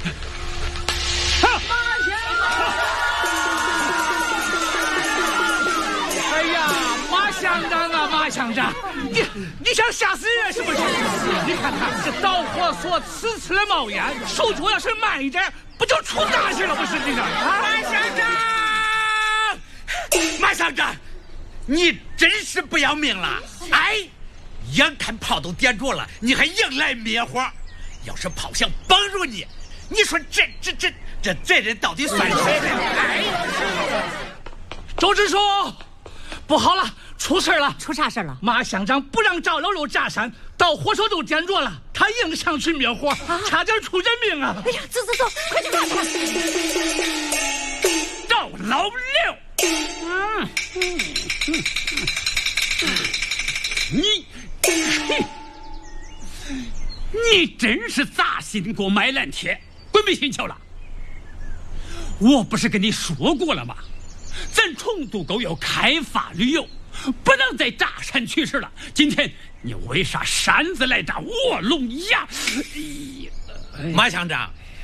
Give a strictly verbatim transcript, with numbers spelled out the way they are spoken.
哎呀，马乡长啊，马乡长，你你想吓死人是不是？你看看这导火索呲呲的冒烟，手脚要是慢一点，不就出大事了？不是这个？啊， 马乡长，马乡长，你真是不要命了！哎，眼看炮都点着了，你还硬来灭火？要是炮想绑住你，你说这这这这这人到底算谁的？哎， 周支书。不好了，出事了！ 出啥事了？ 马乡长不让赵老六炸山，导火手都点着了，他硬上去灭火，啊、差点出人命啊！ 哎呀，走走走，快去看看！ 赵老六，嗯嗯嗯嗯， 你，你真是砸心锅买烂铁，滚没心窍了！我不是跟你说过了吗？咱崇都沟要开发旅游，不能再炸山取石了。今天你为啥擅自来炸卧龙崖？ 马乡长，